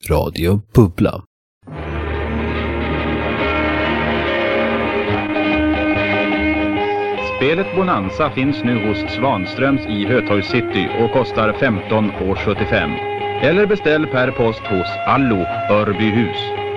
Radio Bubbla. Spelet Bonanza finns nu hos Svanströms i Hötorgs City och kostar 15,75 €. Eller beställ per post hos Allo Örbyhus.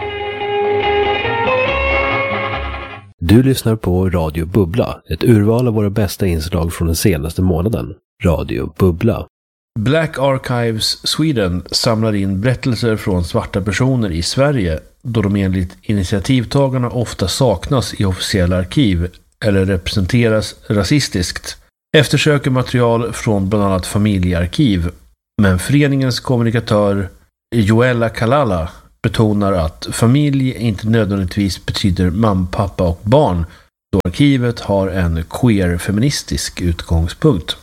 Du lyssnar på Radio Bubbla, ett urval av våra bästa inslag från den senaste månaden. Radio Bubbla. Black Archives Sweden samlar in berättelser från svarta personer i Sverige då de enligt initiativtagarna ofta saknas i officiella arkiv eller representeras rasistiskt. Eftersöker material från bland annat familjearkiv, men föreningens kommunikatör Joella Kalala betonar att familj inte nödvändigtvis betyder mamma, pappa och barn, då arkivet har en queer-feministisk utgångspunkt.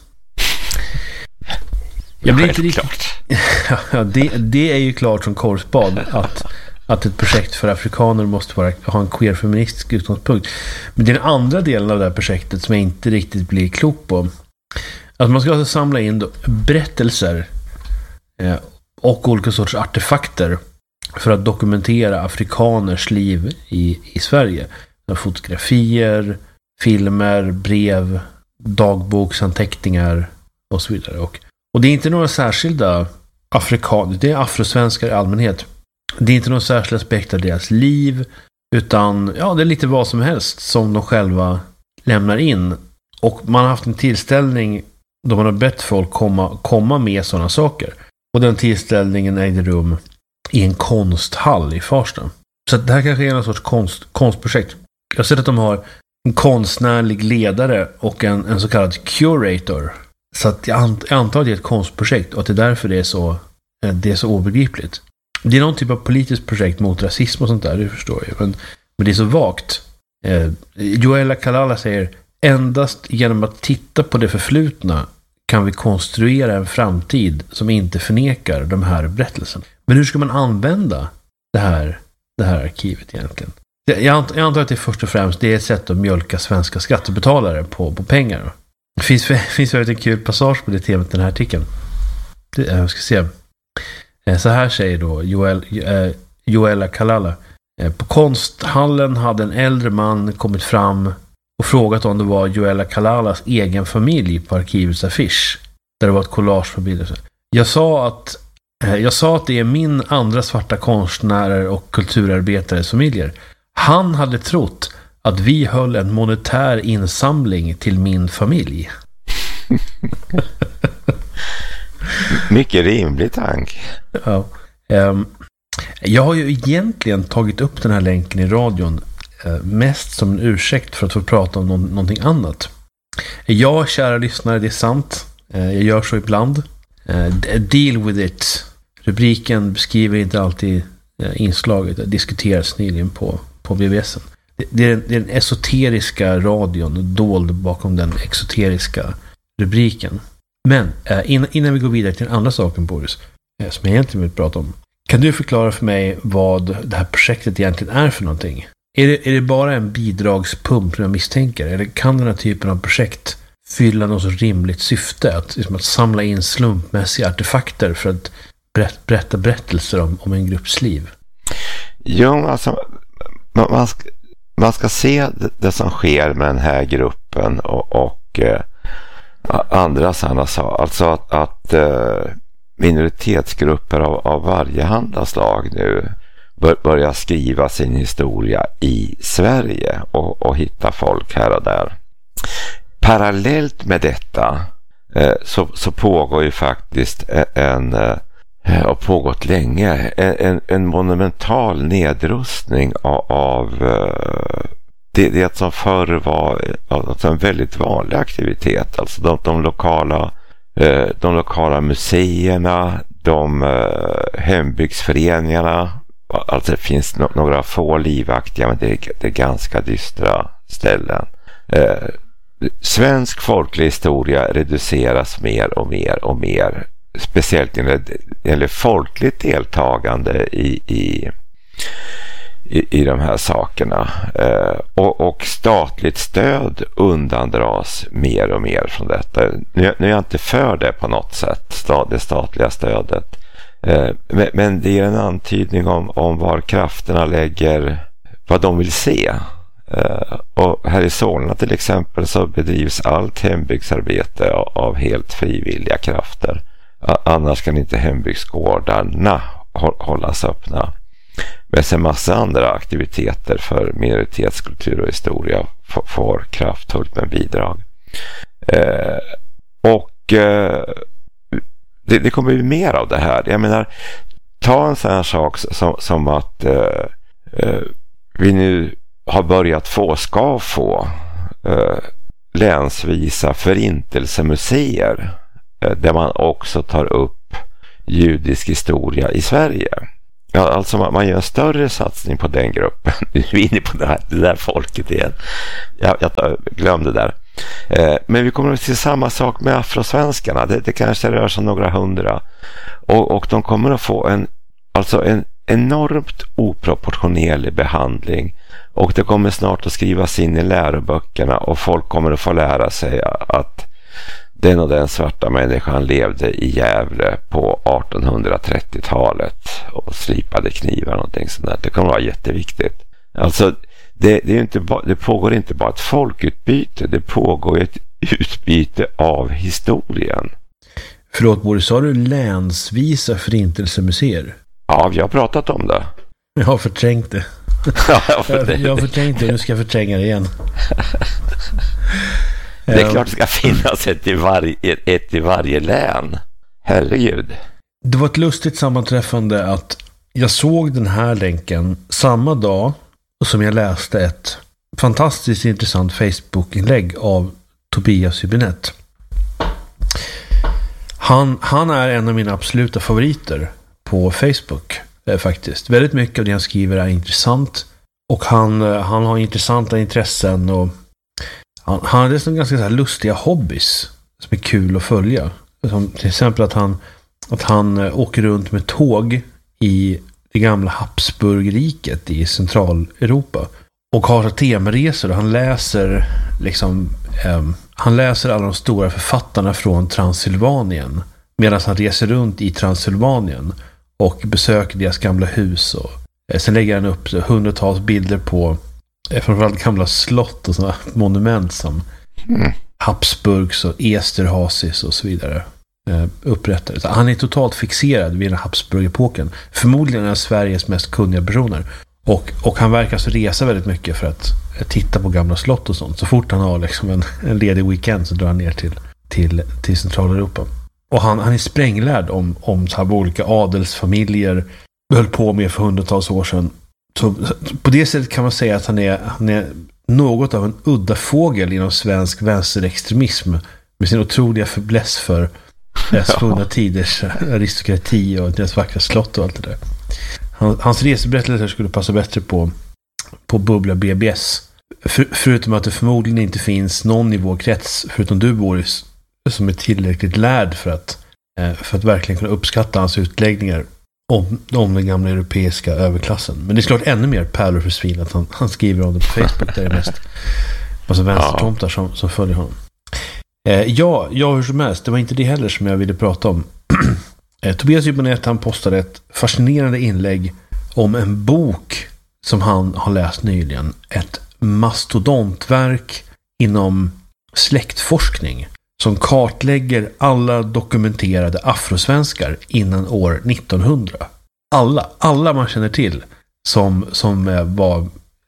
Jag blir inte riktigt... Ja, det är ju klart som korvspad att ett projekt för afrikaner måste ha en queer-feministisk utgångspunkt. Men den andra delen av det här projektet som jag inte riktigt blir klok på, att man ska alltså samla in berättelser och olika sorts artefakter för att dokumentera afrikaners liv i Sverige. Fotografier, filmer, brev, dagboksanteckningar och så vidare. Och det är inte några särskilda afrikaner, det är afrosvenskar i allmänhet. Det är inte någon särskild aspekt av deras liv, utan ja, det är lite vad som helst som de själva lämnar in. Och man har haft en tillställning då man har bett folk komma med sådana saker. Och den tillställningen ägde rum i en konsthall i Farsta. Så det här kanske är en sorts konstprojekt. Jag har sett att de har en konstnärlig ledare och en så kallad curator. Så att jag antar att det är ett konstprojekt och att det är därför det är så obegripligt. Det är någon typ av politiskt projekt mot rasism och sånt där, det förstår jag. Men det är så vagt. Joella Kalala säger: endast genom att titta på det förflutna kan vi konstruera en framtid som inte förnekar de här berättelserna. Men hur ska man använda det här arkivet egentligen? Jag antar att det först och främst det är ett sätt att mjölka svenska skattebetalare på pengar. Det finns väldigt en kul passage på det temat i den här artikeln. Jag ska se. Så här säger då Joella Kalala. På konsthallen hade en äldre man kommit fram och frågat om det var Joella Kalalas egen familj på arkivets affisch. Där det var ett collage på bilder. Jag sa att det är min andra svarta konstnärer och kulturarbetares familjer. Han hade trott att vi höll en monetär insamling till min familj. Mycket rimlig tank. Ja. Jag har ju egentligen tagit upp den här länken i radion mest som en ursäkt för att få prata om någonting annat. Ja, kära lyssnare, det är sant. Jag gör så ibland. Deal with it. Rubriken beskriver inte alltid inslaget. Det diskuteras nyligen på BBSen. Det är den esoteriska radion dold bakom den exoteriska rubriken. Men innan vi går vidare till den andra saken, Boris, som jag egentligen vill prata om. Kan du förklara för mig vad det här projektet egentligen är för någonting? Är det bara en bidragspump som jag misstänker? Eller kan den här typen av projekt fylla något så rimligt syfte? Att samla in slumpmässiga artefakter för att berätta berättelser om en grupps liv? Jo, alltså man ska se det som sker med den här gruppen och andra sådana saker. Alltså att minoritetsgrupper av varje handaslag nu börjar skriva sin historia i Sverige och hitta folk här och där. Parallellt med detta så pågår ju faktiskt har pågått länge en monumental nedrustning av det som förr var alltså en väldigt vanlig aktivitet. Alltså de lokala museerna, de hembygdsföreningarna. Alltså det finns några få livaktiga, men det är ganska dystra ställen. Svensk folklig historia reduceras mer och mer och mer. Speciellt eller folkligt deltagande i de här sakerna. Och statligt stöd undandras mer och mer från detta. Nu är jag inte för det på något sätt, det statliga stödet. Men det ger en antydning om var krafterna lägger, vad de vill se. Och här i Solna till exempel så bedrivs allt hembygdsarbete av helt frivilliga krafter. Annars kan inte hembygdsgårdarna hållas öppna. Men sen massa andra aktiviteter för minoritetskultur och historia får kraftfullt med bidrag. Det kommer ju mer av det här. Jag menar, ta en sån här sak som att vi nu har börjat ska få länsvisa förintelsemuseer där man också tar upp judisk historia i Sverige. Ja, alltså man gör en större satsning på den gruppen. Nu är vi inne på det där folket igen. Jag glömde det där. Men vi kommer att se samma sak med afrosvenskarna. Det kanske rör sig om några hundra. Och de kommer att få en enormt oproportionerlig behandling. Och det kommer snart att skrivas in i läroböckerna. Och folk kommer att få lära sig att den och den svarta människan levde i Gävle på 1830-talet och slipade knivar och någonting sånt där. Det kommer att vara jätteviktigt. Alltså det pågår inte bara ett folkutbyte, det pågår ett utbyte av historien. Förlåt Boris, sa du länsvisa förintelsemuseer? Ja, vi har pratat om det. Jag har förträngt det. Jag har förträngt det, nu ska jag förtränga det igen. Det är klart det ska finnas ett i varje län. Herregud. Det var ett lustigt sammanträffande att jag såg den här länken samma dag som jag läste ett fantastiskt intressant Facebook-inlägg av Tobias Hübinette. Han är en av mina absoluta favoriter på Facebook faktiskt. Väldigt mycket av det han skriver är intressant och han har intressanta intressen och han har dessutom ganska så här lustiga hobbys som är kul att följa. Som till exempel att han åker runt med tåg i det gamla Habsburgriket i Centraleuropa och har temaresor och han läser alla de stora författarna från Transylvanien medan han reser runt i Transylvanien och besöker deras gamla hus och sen lägger han upp hundratals bilder på framförallt gamla slott och sådana monument som Habsburgs och Esterhazys och så vidare upprättade. Han är totalt fixerad vid den Habsburg-epoken. Förmodligen är Sveriges mest kunniga personer. Och han verkar så resa väldigt mycket för att titta på gamla slott och sånt. Så fort han har liksom en ledig weekend så drar han ner till Centraleuropa. Och han är spränglärd om så här olika adelsfamiljer höll på med för hundratals år sedan. Så på det sättet kan man säga att han är något av en udda fågel inom svensk vänsterextremism med sin otroliga fäbless för svunna tiders aristokrati och deras vackra slott och allt det där. Hans reseberättelser skulle passa bättre på Bubbla BBS. Förutom att det förmodligen inte finns någon i vår krets, förutom du Boris, som är tillräckligt lärd för att verkligen kunna uppskatta hans utläggningar om den gamla europeiska överklassen. Men det är klart ännu mer pärlor för svin att han skriver om det på Facebook där det är mest massa vänstertomtar som följer honom. Ja, hur som helst, det var inte det heller som jag ville prata om. Tobias Hübinette, han postade ett fascinerande inlägg om en bok som han har läst nyligen. Ett mastodontverk inom släktforskning som kartlägger alla dokumenterade afrosvenskar innan år 1900. Alla man känner till som var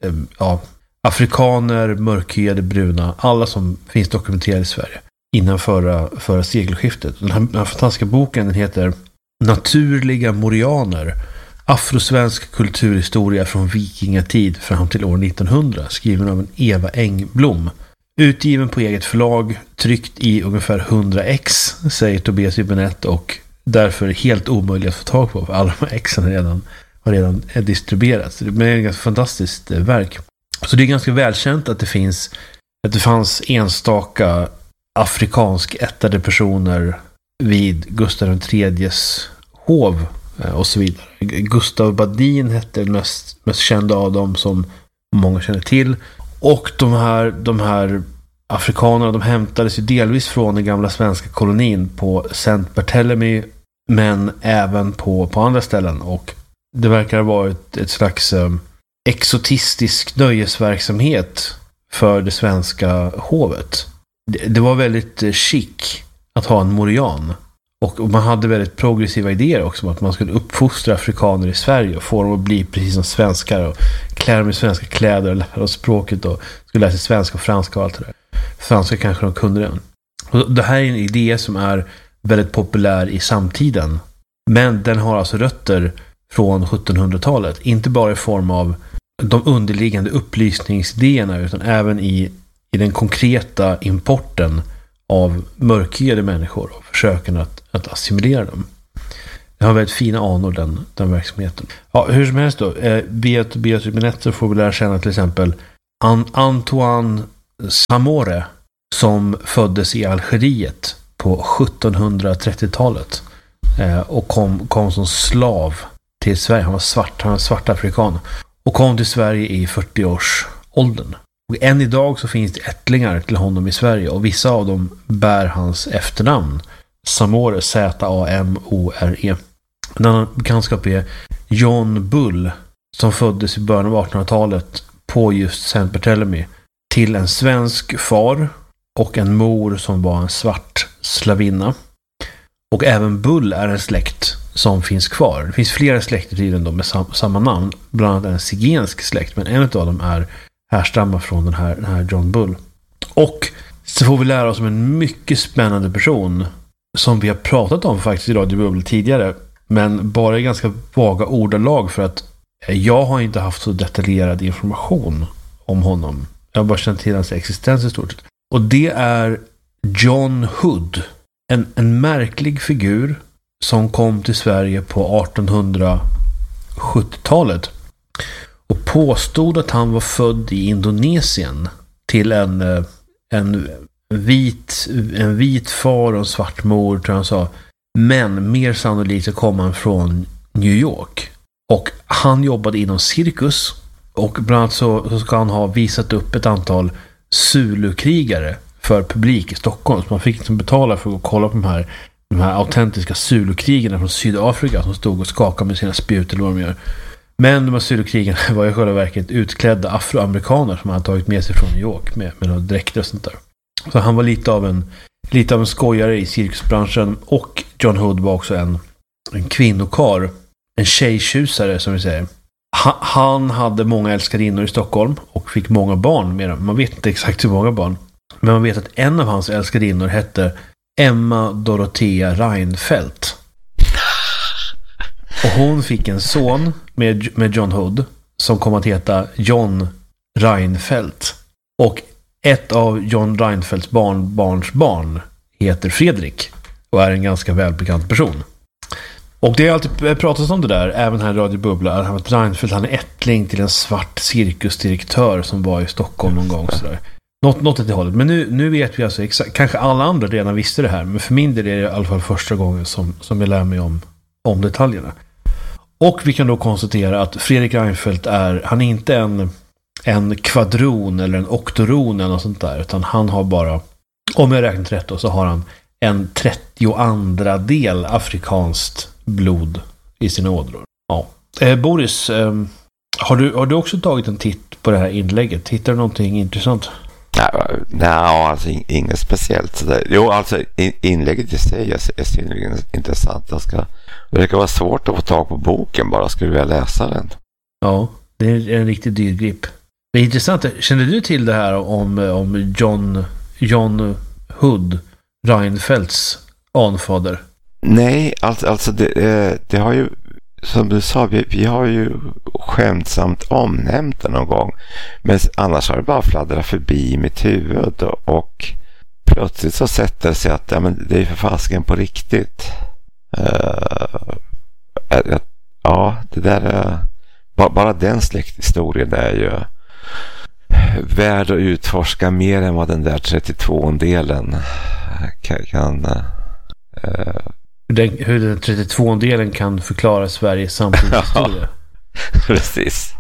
afrikaner, mörkhyade, bruna, alla som finns dokumenterade i Sverige innan förra sekelskiftet. Den här fantastiska boken, den heter Naturliga morianer, afrosvensk kulturhistoria från vikingatid fram till år 1900, skriven av en Eva Engblom. Utgiven på eget förlag, tryckt i ungefär 100 ex, säger Tobias Hübinette, och därför helt omöjligt att få tag på, för alla de här exen har redan distribuerats. Det är ett ganska fantastiskt verk. Så det är ganska välkänt att det fanns enstaka afrikansk ättade personer vid Gustav III:s hov och så vidare. Gustav Badin hette den mest kända av dem, som många känner till. Och de här afrikanerna, de hämtades ju delvis från den gamla svenska kolonin på Saint Barthélemy, men även på andra ställen. Och det verkar vara ett slags exotistisk nöjesverksamhet för det svenska hovet. Det var väldigt chic att ha en morian. Och man hade väldigt progressiva idéer också om att man skulle uppfostra afrikaner i Sverige och få dem att bli precis som svenskar och klä dem i svenska kläder och lära oss språket och skulle lära sig svenska och franska och allt det där. Franska kanske de kunde redan. Och det här är en idé som är väldigt populär i samtiden. Men den har alltså rötter från 1700-talet. Inte bara i form av de underliggande upplysningsidéerna utan även i den konkreta importen av mörkhyade människor och försöken att assimilera dem. Det har väldigt fina anor den verksamheten. Ja, hur som helst då. Via Beatrice så får vi lära känna till exempel Antoine Samore som föddes i Algeriet på 1730-talet och kom som slav till Sverige. Han var svart afrikan och kom till Sverige i 40-årsåldern. Och än idag så finns det ättlingar till honom i Sverige och vissa av dem bär hans efternamn. Samore, Z-A-M-O-R-E. En annan bekantskap är John Bull som föddes i början av 1800-talet på just Saint Barthélemy till en svensk far och en mor som var en svart slavinna. Och även Bull är en släkt som finns kvar. Det finns flera släkter i den då med samma namn. Bland annat en zigensk släkt, men en av dem härstammar från den här John Bull. Och så får vi lära oss om en mycket spännande person som vi har pratat om faktiskt i Radio Bubbla tidigare, men bara i ganska vaga ordalag för att jag har inte haft så detaljerad information om honom. Jag har bara känt till hans existens i stort sett. Och det är John Hood. En märklig figur som kom till Sverige på 1870-talet och påstod att han var född i Indonesien till en vit far och en svart mor, tror jag han sa. Men mer sannolikt så kom han från New York. Och han jobbade inom cirkus. Och bland annat så ska han ha visat upp ett antal Zulu-krigare för publik i Stockholm. Så man fick liksom betala för att kolla på de här autentiska Zulu-krigarna från Sydafrika som stod och skakade med sina spjut eller vad de gör. Men de här Zulu-krigarna var i själva verket utklädda afroamerikaner som hade tagit med sig från New York med några dräkter och sånt där. Så han var lite av en skojare i cirkusbranschen, och John Hood var också en kvinnokar, en tjejtjusare som vi säger. Han hade många älskarinnor i Stockholm och fick många barn med dem. Man vet inte exakt hur många barn, men man vet att en av hans älskarinnor hette Emma Dorothea Reinfeldt. Och hon fick en son med John Hood som kom att heta John Reinfeldt. Och ett av John Reinfeldts barn heter Fredrik och är en ganska välbekant person. Och det är alltid pratats om det där, även här i Radio Bubbla, att Reinfeldt, han är ättling till en svart cirkusdirektör som var i Stockholm någon gång sådär. Något åt det hållet. Men nu vet vi alltså exakt, kanske alla andra redan visste det här, men för min del är det i alla fall första gången som jag lär mig om detaljerna. Och vi kan då konstatera att Fredrik Reinfeldt han är inte en kvadron eller en oktoron eller något sånt där, utan han har bara, om jag räknat rätt då, så har han en 32 del afrikanskt blod i sina ådror. Ja. Boris, har du också tagit en titt på det här inlägget? Hittar du någonting intressant? Nej, alltså inget speciellt. Jo, alltså inlägget i sig är synnerligen intressant. Det verkar vara svårt att få tag på boken, bara skulle vilja läsa den. Ja, det är en riktigt dyr grip. Det är intressant. Känner du till det här om John Hood, Reinfeldts anfader? Nej, alltså det har ju, som du sa, vi har ju skämtsamt omnämnt det någon gång. Men annars har det bara fladdrat förbi mitt huvud. Och plötsligt så sätter det sig att men det är för fasken på riktigt. Ja, det där är... Bara den släkthistorien är ju värd att utforska mer än vad den där 32-delen kan... Hur den 32-delen kan förklara Sveriges samtidshistoria. Precis.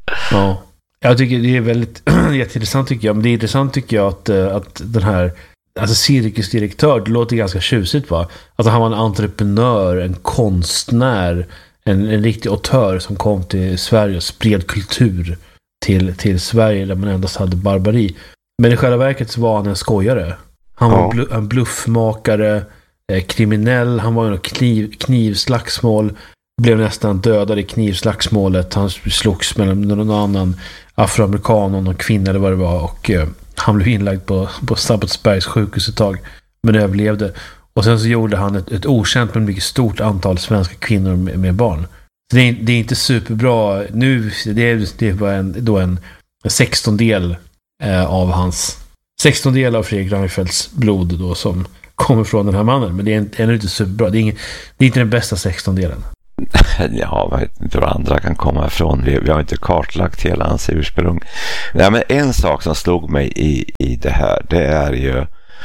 Ja. Jag tycker det är väldigt jätteintressant tycker jag. Men det är intressant tycker jag att den här alltså cirkusdirektör, det låter ganska tjusigt, va? Alltså han var en entreprenör, en konstnär, en riktig autör som kom till Sverige och spred kultur till Sverige där man endast hade barbari. Men i själva verket så var han en skojare. Han var en bluffmakare, kriminell, han var i knivslagsmål, blev nästan dödad i knivslagsmålet. Han slogs med någon annan afroamerikan och någon kvinna eller vad det var, och han blev inlagd på Sabbatsbergs sjukhus ett tag, men överlevde. Och sen så gjorde han ett okänt men mycket stort antal svenska kvinnor med barn. Så det är inte superbra. Nu, det var en 16-del av hans 16-del av Fredrik Reinfeldts blod då, som kommer från den här mannen. Men det är ännu inte superbra. Det är inte den bästa 16-delen. Ja, jag vet inte vad andra kan komma ifrån. Vi har inte kartlagt hela hans ursprung. Nej, men en sak som slog mig i det här, det är ju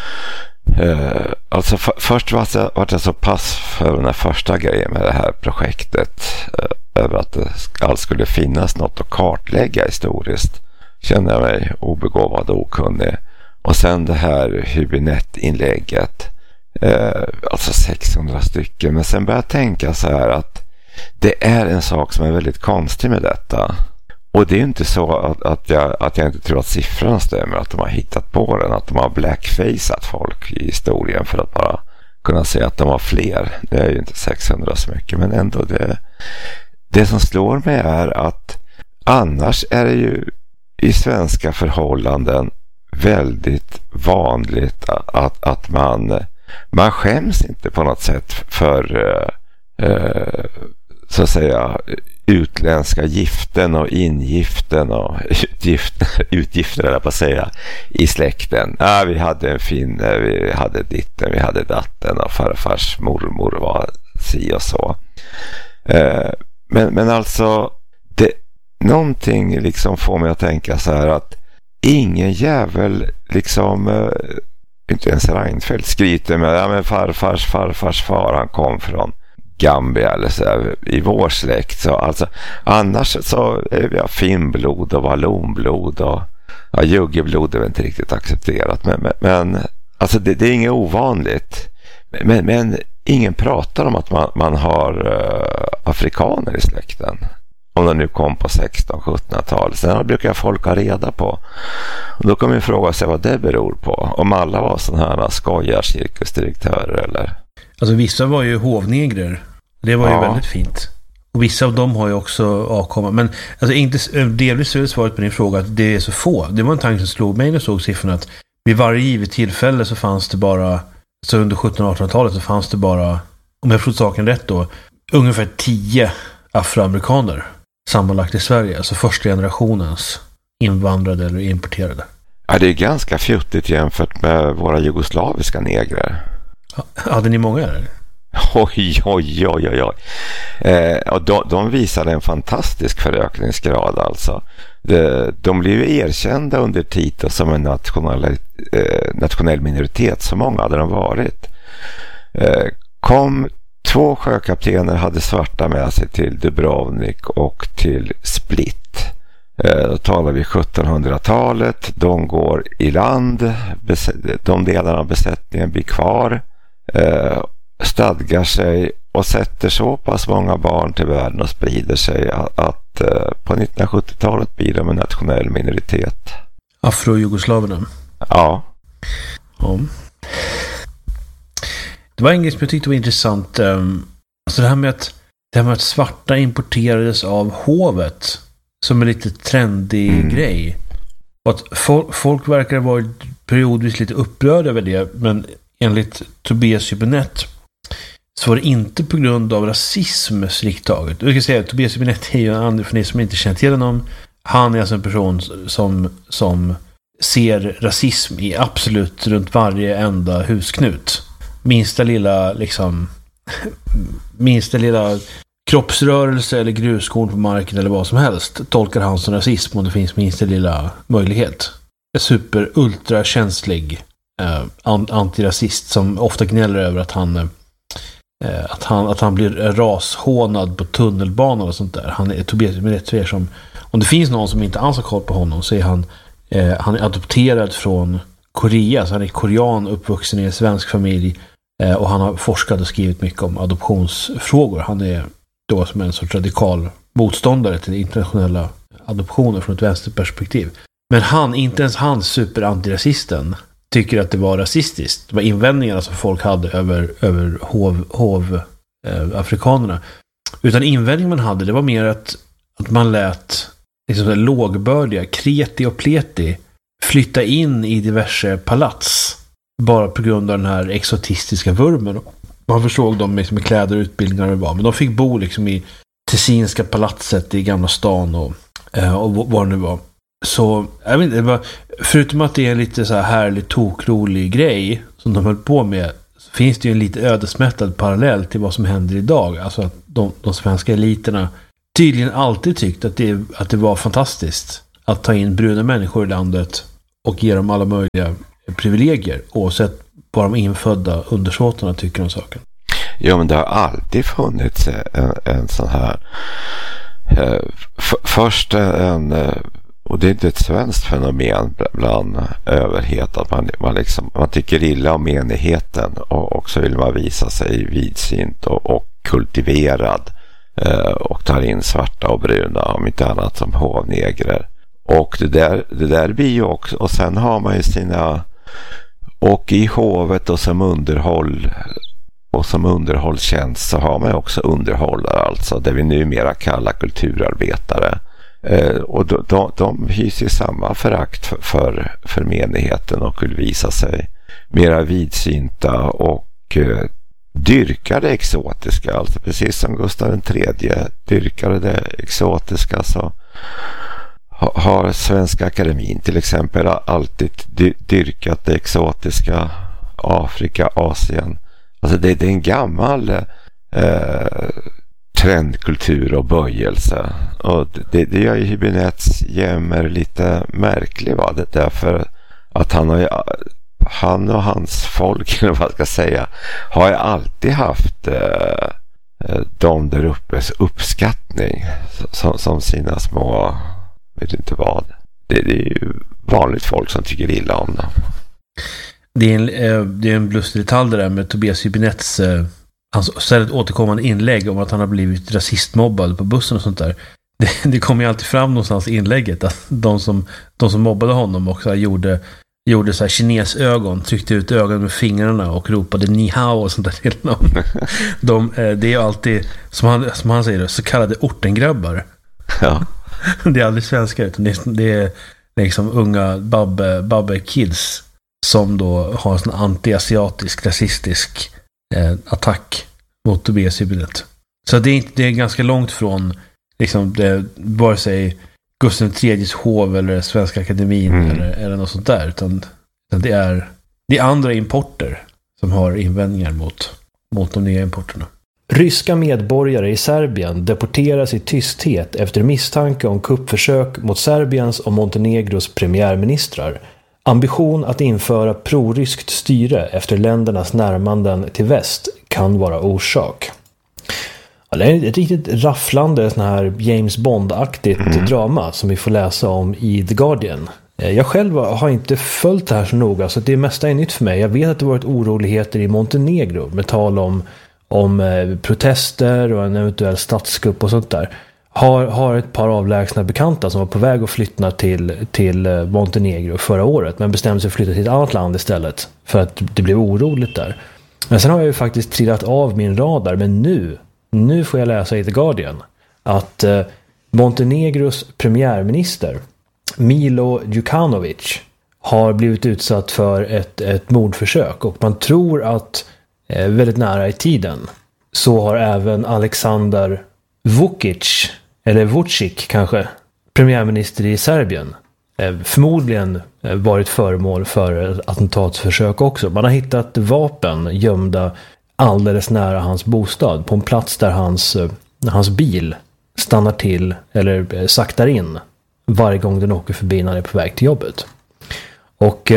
alltså först var jag så pass för den här första grejen med det här projektet, över att det alls skulle finnas något att kartlägga historiskt, kände jag mig obegåvad och okunnig. Och sen det här Hübinette-inlägget, alltså 600 stycken. Men sen började jag tänka så här att det är en sak som är väldigt konstig med detta. Och det är ju inte så att jag inte tror att siffrorna stämmer, att de har hittat på den, att de har blackfaceat folk i historien för att bara kunna säga att de har fler. Det är ju inte 600 så mycket, men ändå det som slår mig är att annars är det ju i svenska förhållanden väldigt vanligt att man skäms inte på något sätt för så att säga utländska giften och ingiften och utgifter eller på att säga i släkten. Ja, vi hade en finne, vi hade ditten, vi hade datten och farfars mormor var si och så. Men alltså någonting liksom får mig att tänka så här att ingen jävel liksom inte ens Reinfeldt skryter med ja, men farfars far, han kom från Gambia eller så här, i vår släkt. Så alltså annars så är vi finnblod och vallonblod och ja, juggeblod är väl inte riktigt accepterat, men alltså det är inget ovanligt, men ingen pratar om att man har afrikaner i släkten, om de nu kom på 1600-1700-talet. Sen brukar folk ha reda på, och då kan man fråga sig vad det beror på, om alla var sådana här skojar cirkusdirektörer eller. Alltså vissa var ju hovnegrer. Det var ju väldigt fint. Och vissa av dem har ju också avkommit. Men alltså inte delvis är svaret på din fråga att det är så få. Det var en tanke som slog mig när jag såg siffrorna, att vid varje givet tillfälle så fanns det bara, så under 1700-1800-talet så fanns det bara, om jag förstått saken rätt då, ungefär 10 afroamerikaner sammanlagt i Sverige. Alltså första generationens invandrade eller importerade. Ja, det är ganska fjuttigt jämfört med våra jugoslaviska negrer. Hade ni många eller? Oj. Och de visade en fantastisk förökningsgrad alltså. De blev erkända under Tito som en nationell minoritet, så många hade de varit. Kom 2 sjökaptener hade svarta med sig till Dubrovnik och till Split. Då talar vi 1700-talet. De går i land. De delarna av besättningen blir kvar. Stadgar sig och sätter så pass många barn till världen och sprider sig att på 1970-talet blir de en nationell minoritet. Afro-jugoslaverna? Ja. Det var en grej som jag tyckte var intressant. Alltså det här med att svarta importerades av hovet som en lite trendig grej. Och att folk verkar ha varit periodvis lite upprörda över det, men enligt Tobias Hübinette så var det inte på grund av rasism strikt taget. Jag kan säga att Tobias Hübinette är ju en annan, för ni som inte känner till honom. Han är alltså en person som ser rasism i absolut runt varje enda husknut. Minsta lilla kroppsrörelse eller gruskorn på marken eller vad som helst tolkar han som rasism om det finns minsta lilla möjlighet. En super ultra känslig antirasist som ofta gnäller över att han blir rashånad på tunnelbanan och sånt där. Han är Tobias Hübinette, som om det finns någon som inte alls har koll på honom, så är han är adopterad från Korea, så han är korean, uppvuxen i en svensk familj, och han har forskat och skrivit mycket om adoptionsfrågor. Han är då som en sorts radikal motståndare till internationella adoptioner från ett vänsterperspektiv. Men inte ens han, superantirasisten, tycker att det var rasistiskt. Det var invändningarna som folk hade över afrikanerna. Utan invändningen man hade, det var mer att man lät liksom lågbördiga, kreti och pleti flytta in i diverse palats bara på grund av den här exotistiska vurmen. Man försåg dem med kläder och utbildningar och det var. Men de fick bo liksom i Tessinska palatset i Gamla stan och vad det nu var. Så jag vet inte, det var, förutom att det är en lite så här härlig, tokrolig grej som de höll på med, så finns det ju en lite ödesmättad parallell till vad som händer idag. Alltså att de svenska eliterna tydligen alltid tyckt att det var fantastiskt att ta in bruna människor i landet och ge dem alla möjliga privilegier, oavsett vad de infödda undersåtarna tycker om saken. Ja, men det har alltid funnits en sån här först och det är inte ett svenskt fenomen bland överhet att man tycker illa om menigheten och så vill man visa sig vidsynt och kultiverad och tar in svarta och bruna, om inte annat som hovnegrer. Och det där blir ju också, och sen har man ju sina, och i hovet och som underhållstjänst så har man ju också underhållare, alltså det vi numera kallar kulturarbetare. Och de hyser samma förakt för menigheten och vill visa sig mera vidsynta och dyrkar det exotiska. Alltså precis som Gustav III dyrkade det exotiska, så har Svenska Akademin till exempel alltid dyrkat det exotiska, Afrika, Asien. Alltså det är en gammal trendkultur och böjelse, och det gör ju Hübinetts Jämmer lite märklig, va? Det därför att han och hans folk, eller vad jag ska säga, har ju alltid haft de där uppes uppskattning som sina små, vet inte vad. Det är ju vanligt folk som tycker illa om dem. Det är en blustig detalj det där med Tobias Hübinetts stället återkommande inlägg om att han har blivit rasistmobbad på bussen och sånt där. Det kommer ju alltid fram någonstans i inlägget att de som mobbade honom också gjorde så här kinesögon, tryckte ut ögonen med fingrarna och ropade ni hao och sånt där till dem. Det är alltid, som han säger det, så kallade ortengrabbar. Ja. Det är aldrig svenskar, utan det är liksom unga babbe kids som då har en sån anti-asiatisk, rasistisk attack mot Tobias Hübinette. Så det är ganska långt från liksom det, vare sig Gustav III:s hov eller Svenska Akademin eller något sånt där, utan det är andra importer som har invändningar mot de nya importerna. Ryska medborgare i Serbien deporteras i tysthet efter misstanke om kuppförsök mot Serbiens och Montenegros premiärministrar. Ambition att införa proryskt styre efter ländernas närmanden till väst kan vara orsak. Det är ett riktigt rafflande sån här James Bond-aktigt drama som vi får läsa om i The Guardian. Jag själv har inte följt det här så noga, så det mesta är nytt för mig. Jag vet att det varit oroligheter i Montenegro med tal om protester och en eventuell statskupp och sånt där. Har ett par avlägsna bekanta som var på väg att flytta till Montenegro förra året, men bestämde sig att flytta till ett annat land istället för att det blev oroligt där. Men sen har jag ju faktiskt trillat av min radar, men nu får jag läsa i The Guardian att Montenegros premiärminister Milo Djukanovic har blivit utsatt för ett mordförsök, och man tror att väldigt nära i tiden så har även Aleksandar Vučić, eller Vučić kanske, premiärminister i Serbien, förmodligen varit föremål för ett attentatsförsök också. Man har hittat vapen gömda alldeles nära hans bostad, på en plats där hans bil stannar till eller saktar in varje gång den åker förbi när den är på väg till jobbet. Och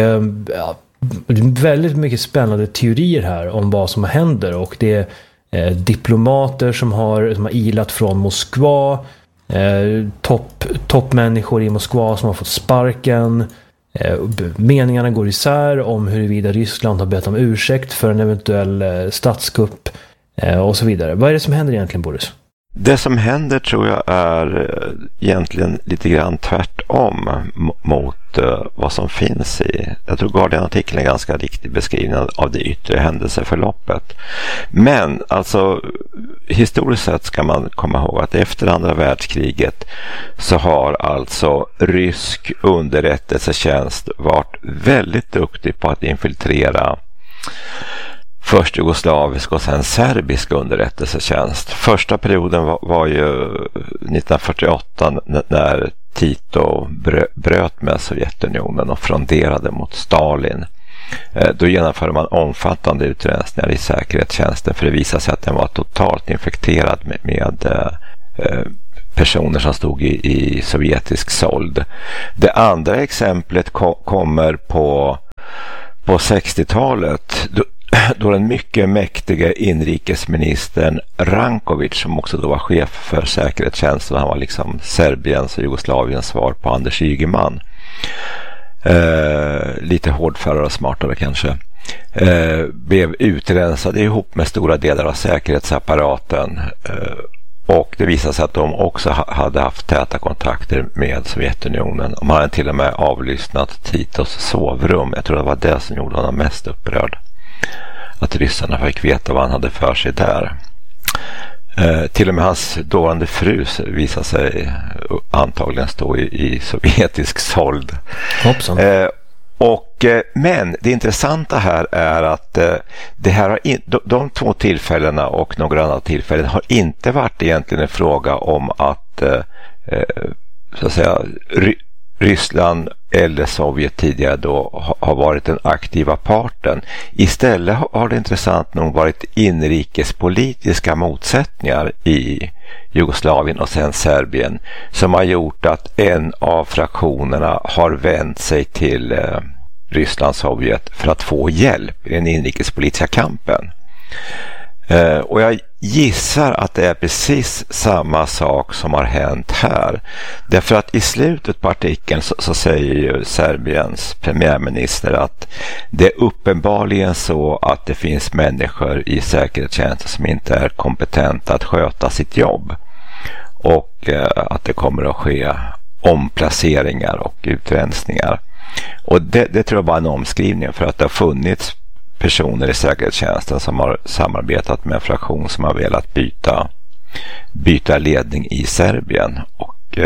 väldigt mycket spännande teorier här om vad som händer, och det är diplomater som har ilat från Moskva, toppmänniskor i Moskva som har fått sparken, Meningarna går isär om huruvida Ryssland har bett om ursäkt för en eventuell statskupp och så vidare. Vad är det som händer egentligen, Boris? Det som händer tror jag är egentligen lite grann tvärtom mot vad som finns i. Jag tror Guardian-artikeln är ganska riktig beskrivning av det yttre händelseförloppet. Men alltså historiskt sett ska man komma ihåg att efter andra världskriget så har alltså rysk underrättelsetjänst varit väldigt duktig på att infiltrera först jugoslavisk och sen serbisk underrättelsetjänst. Första perioden var ju 1948 när Tito bröt med Sovjetunionen och fronderade mot Stalin. Då genomförde man omfattande utrensningar i säkerhetstjänsten för det visade sig att den var totalt infekterad med personer som stod i sovjetisk sold. Det andra exemplet kommer på 60-talet då den mycket mäktiga inrikesministern Rankovic, som också då var chef för säkerhetstjänsten, han var liksom Serbiens och Jugoslaviens svar på Anders Ygeman. Lite hårdförare och smartare kanske. Blev utrensad ihop med stora delar av säkerhetsapparaten. Och det visade sig att de också hade haft täta kontakter med Sovjetunionen. De hade till och med avlyssnat Titos sovrum. Jag tror det var det som gjorde honom mest upprörd. Att ryssarna fick veta vad han hade för sig där. Till och med hans dåvarande fru visade sig antagligen stå i sovjetisk sold. Men det intressanta här är att det här de två tillfällena och några andra tillfällen har inte varit egentligen en fråga om att så att säga Ryssland eller Sovjet tidigare då har varit den aktiva parten. Istället har det intressant nog varit inrikespolitiska motsättningar i Jugoslavien och sen Serbien som har gjort att en av fraktionerna har vänt sig till Ryssland och Sovjet för att få hjälp i den inrikespolitiska kampen. Och jag gissar att det är precis samma sak som har hänt här. Därför att i slutet på artikeln så säger ju Serbiens premiärminister att det är uppenbarligen så att det finns människor i säkerhetstjänsten som inte är kompetenta att sköta sitt jobb. Och att det kommer att ske omplaceringar och utrensningar. Och det tror jag bara är en omskrivning för att det har funnits personer i säkerhetstjänsten som har samarbetat med en fraktion som har velat byta ledning i Serbien och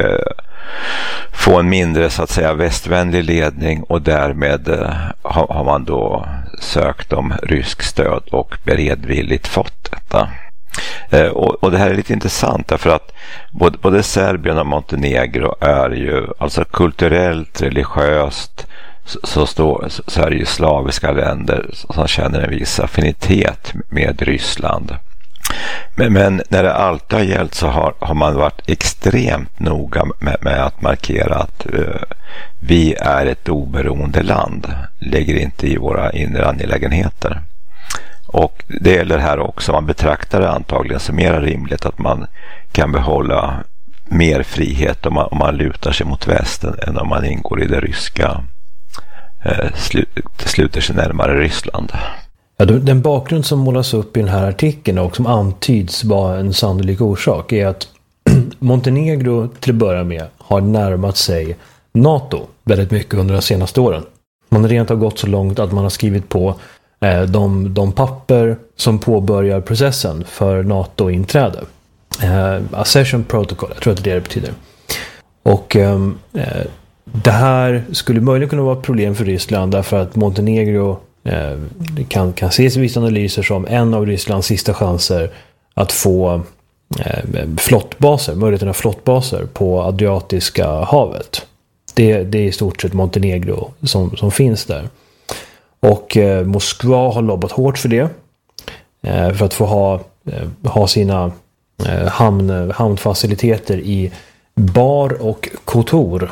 få en mindre så att säga västvänlig ledning, och därmed har man då sökt om rysk stöd och beredvilligt fått detta. Och det här är lite intressant därför att både Serbien och Montenegro är ju alltså kulturellt, religiöst så är det ju slaviska länder som känner en viss affinitet med Ryssland. Men när det alltid har gällt så har man varit extremt noga med att markera att vi är ett oberoende land, lägger inte i våra inre angelägenheter. Och det gäller här också, man betraktar det antagligen som mer rimligt att man kan behålla mer frihet om man lutar sig mot västen än om man ingår i det ryska sluter sig närmare Ryssland. Ja, den bakgrund som målas upp i den här artikeln och som antyds vara en sannolik orsak är att Montenegro till att börja med har närmat sig NATO väldigt mycket under de senaste åren. Man har rent gått så långt att man har skrivit på de papper som påbörjar processen för NATO-inträde. Accession Protocol, jag tror att det är det betyder. Och det här skulle möjligen kunna vara ett problem för Ryssland därför att Montenegro kan ses i vissa analyser som en av Rysslands sista chanser att få flottbaser, möjligheten av flottbaser på Adriatiska havet. Det är i stort sett Montenegro som finns där. Och Moskva har lobbat hårt för det. För att få ha sina hamnfaciliteter i Bar och Kotor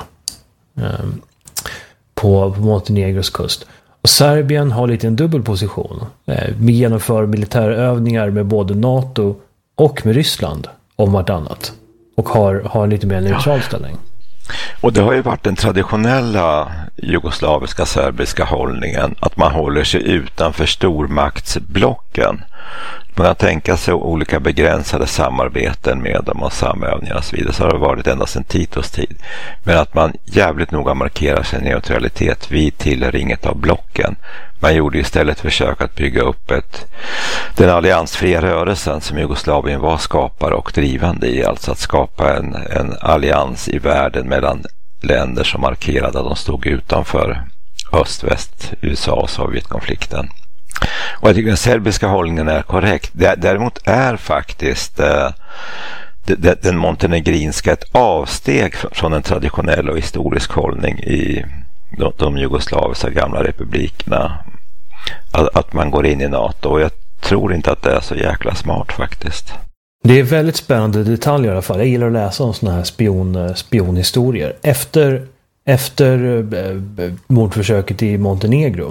på Montenegros kust. Och Serbien har lite en dubbel position. Vi genomför militärövningar med både NATO och med Ryssland om vartannat. Och har lite mer neutral ställning. Och det har ju varit den traditionella jugoslaviska serbiska hållningen att man håller sig utanför stormaktsblocken. Man kan tänka sig olika begränsade samarbeten med dem och samövningar och så vidare. Så har det varit ända sedan Titos tid. Men att man jävligt noga markerar sin neutralitet. Vi tillhör inget av blocken. Man gjorde istället försök att bygga upp den alliansfria rörelsen som Jugoslavien var skapare och drivande i. Alltså att skapa en allians i världen mellan länder som markerade att de stod utanför öst-väst, USA och Sovjetkonflikten. Och jag tycker den serbiska hållningen är korrekt. Däremot är faktiskt den montenegrinska ett avsteg från en traditionell och historisk hållning i de jugoslaviska gamla republikerna. Att man går in i NATO, och jag tror inte att det är så jäkla smart faktiskt. Det är väldigt spännande detaljer i alla fall. Jag gillar att läsa om såna här spionhistorier. Efter mordförsöket i Montenegro